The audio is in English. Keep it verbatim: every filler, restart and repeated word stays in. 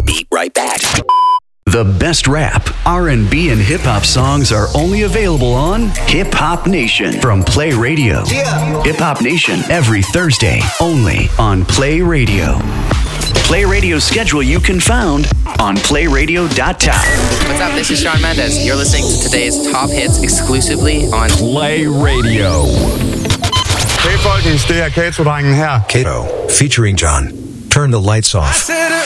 be right back. The best rap, R and B, and hip-hop songs are only available on Hip Hop Nation from Play Radio. Yeah. Hip Hop Nation every Thursday, only on Play Radio. Play Radio's schedule you can find on play radio dot town. What's up? This is Shawn Mendes. You're listening to today's top hits exclusively on Play Radio. Hey folkens, det er Kato-drengen her. Kato, featuring John. Turn the lights off.